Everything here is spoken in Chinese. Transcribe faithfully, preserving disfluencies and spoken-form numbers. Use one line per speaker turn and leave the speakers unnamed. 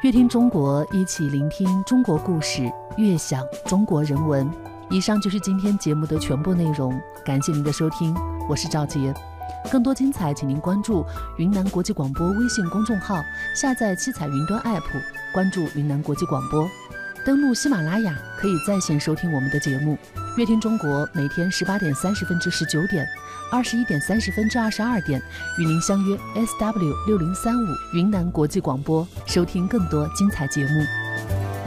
乐听中国，一起聆听中国故事，悦享中国人文。以上就是今天节目的全部内容，感谢您的收听，我是赵杰。更多精彩，请您关注云南国际广播微信公众号，下载七彩云端 App， 关注云南国际广播。登录喜马拉雅可以在线收听我们的节目。乐听中国每天十八点三十分至十九点，二十一点三十分至二十二点，与您相约 S W 六零三五云南国际广播，收听更多精彩节目。